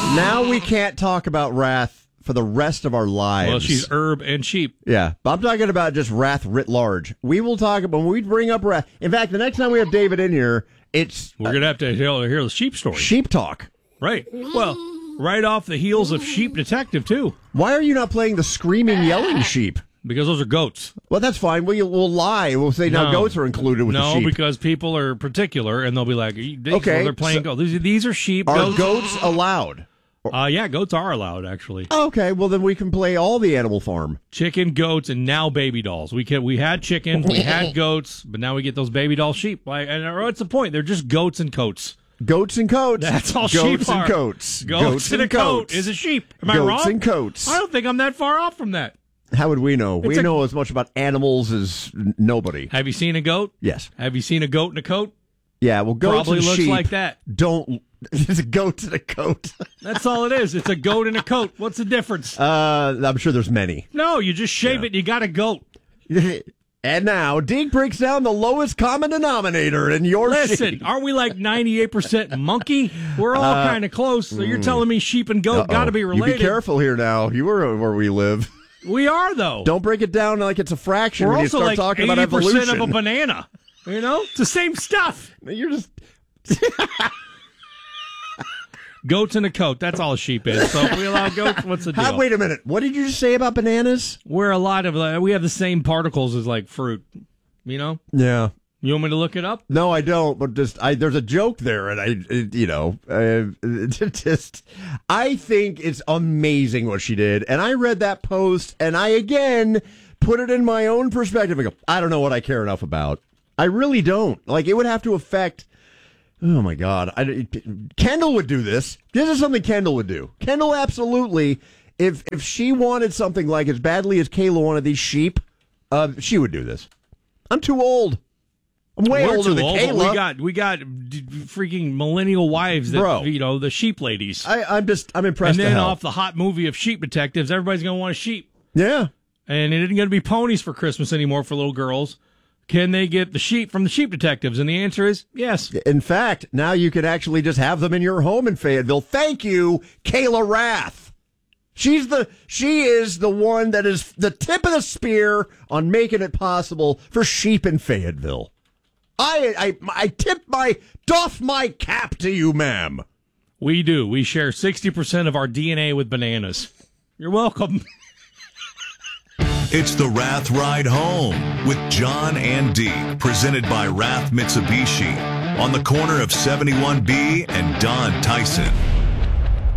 Now we can't talk about Wrath for the rest of our lives. Well, she's herb and sheep. Yeah, but I'm talking about just Wrath writ large. We will talk about, when we bring up Wrath. In fact, the next time we have David in here, we're going to have to hear the sheep story. Sheep talk. Right. Well, right off the heels of Sheep Detective, too. Why are you not playing the screaming, yelling sheep? Because those are goats. Well, that's fine. We'll lie. We'll say now goats are included with the sheep. No, because people are particular, and they'll be like, okay, they're playing goats. These are sheep. Are goats allowed? Yeah, goats are allowed, actually. Okay, well, then we can play all the Animal Farm. Chicken, goats, and now baby dolls. We had chickens, we had goats, but now we get those baby doll sheep. And what's the point? They're just goats and coats. Goats and coats. That's all goats sheep and are. Coats. Goats and a coat is a sheep. Am I wrong? Goats and coats. I don't think I'm that far off from that. How would we know? We know as much about animals as nobody. Have you seen a goat? Yes. Have you seen a goat in a coat? Yeah, well, goats probably and looks sheep like that. It's a goat in a coat. That's all it is. It's a goat in a coat. What's the difference? I'm sure there's many. No, you just shave it and you got a goat. And now, Deke breaks down the lowest common denominator in your Listen, sheep. aren't we like 98% monkey? We're all kind of close. So you're telling me sheep and goat got to be related. You be careful here now. You were where we live. We are, though. Don't break it down like it's a fraction We're when you also start like talking about 80% evolution. of a banana. You know? It's the same stuff. You're just... Goats in a coat. That's all a sheep is. So if we allow goats, what's the deal? Wait a minute. What did you just say about bananas? We have the same particles as like fruit. You know? Yeah. You want me to look it up? No, I don't. But there's a joke there, and I think it's amazing what she did. And I read that post, and I again put it in my own perspective. I go, I don't know what I care enough about. I really don't. Like, it would have to affect. Oh my God! Kendall would do this. This is something Kendall would do. Kendall absolutely, if she wanted something like as badly as Kayla wanted these sheep, she would do this. I'm too old. I'm way older than Kayla. We got freaking millennial wives that the sheep ladies. I'm impressed. And then off the hot movie of Sheep Detectives, everybody's gonna want a sheep. Yeah. And it isn't gonna be ponies for Christmas anymore for little girls. Can they get the sheep from the Sheep Detectives? And the answer is yes. In fact, now you can actually just have them in your home in Fayetteville. Thank you, Kayla Rath. She is the one that is the tip of the spear on making it possible for sheep in Fayetteville. I doff my cap to you, ma'am. We do. We share 60% of our DNA with bananas. You're welcome. It's the Rath Ride Home with John and Deke, presented by Rath Mitsubishi on the corner of 71B and Don Tyson.